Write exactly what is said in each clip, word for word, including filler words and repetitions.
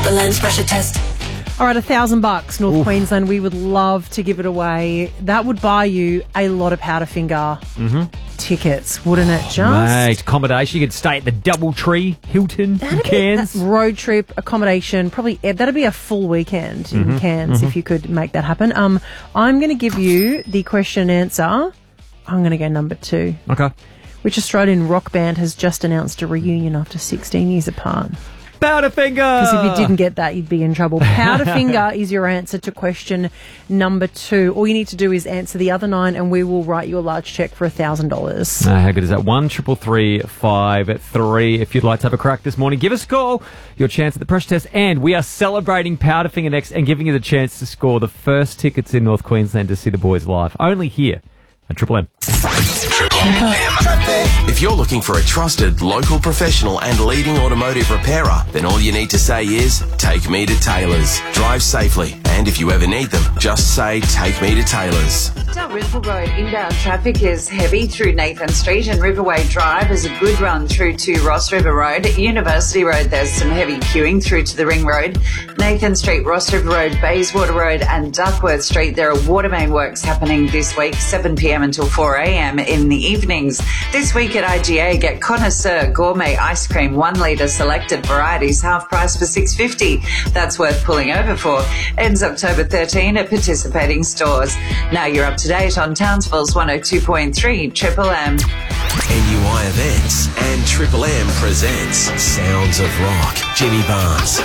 Triple M's pressure test. All right, a thousand bucks, North Oof. Queensland. We would love to give it away. That would buy you a lot of Powderfinger mm-hmm. tickets, wouldn't it? Just mate, accommodation. You could stay at the DoubleTree Hilton that'd in Cairns. Be, road trip, accommodation, probably that'd be a full weekend in mm-hmm. Cairns mm-hmm. if you could make that happen. Um, I'm going to give you the question and answer. I'm going to go number two. Okay. Which Australian rock band has just announced a reunion after sixteen years apart? Powderfinger! Because if you didn't get that, you'd be in trouble. Powderfinger is your answer to question number two. All you need to do is answer the other nine, and we will write you a large cheque for one thousand dollars. Uh, how good is that? one triple three five three. If you'd like to have a crack this morning, give us a call. Your chance at the pressure test. And we are celebrating Powderfinger next and giving you the chance to score the first tickets in North Queensland to see the boys live. Only here at Triple M. Triple M. If you're looking for a trusted, local professional and leading automotive repairer, then all you need to say is, take me to Taylor's. Drive safely, and if you ever need them, just say, take me to Taylor's. Down River Road, inbound traffic is heavy through Nathan Street, and Riverway Drive is a good run through to Ross River Road. University Road, there's some heavy queuing through to the Ring Road. Nathan Street, Ross River Road, Bayswater Road and Duckworth Street, there are water main works happening this week, seven p.m. until four a.m. in the evenings. This week at I G A, get Connoisseur Gourmet Ice Cream, one litre selected varieties, half price for six dollars fifty. That's worth pulling over for. Ends October thirteenth at participating stores. Now you're up to date on Townsville's one oh two point three Triple M. N U I Events and Triple M presents Sounds of Rock. Jimmy Barnes.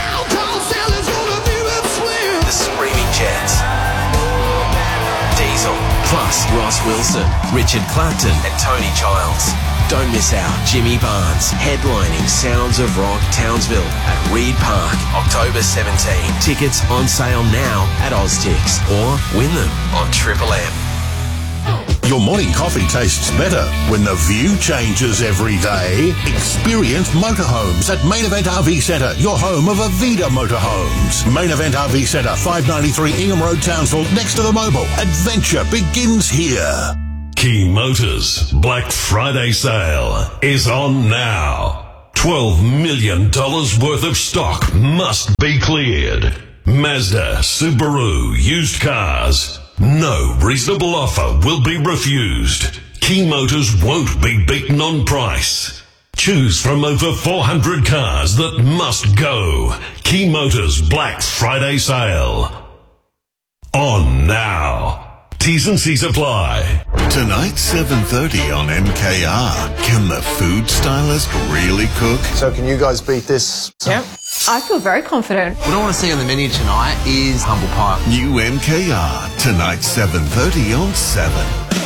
The Screaming Jets. Diesel. Plus Ross Wilson, Richard Clapton and Tony Childs. Don't miss out. Jimmy Barnes headlining Sounds of Rock Townsville at Reed Park, October seventeenth. Tickets on sale now at Oztix or win them on Triple M. Your morning coffee tastes better when the view changes every day. Experience motorhomes at Main Event R V Centre, your home of Avida Motorhomes. Main Event R V Centre, five ninety-three Ingham Road, Townsville, next to the Mobil. Adventure begins here. Key Motors Black Friday sale is on now. twelve million dollars worth of stock must be cleared. Mazda, Subaru, used cars. No reasonable offer will be refused. Key Motors won't be beaten on price. Choose from over four hundred cars that must go. Key Motors Black Friday sale. On now. T's and C's apply. Tonight, seven thirty on M K R. Can the food stylist really cook? So can you guys beat this? Yep. I feel very confident. What I want to see on the menu tonight is humble pie. New M K R. Tonight, seven thirty on seven.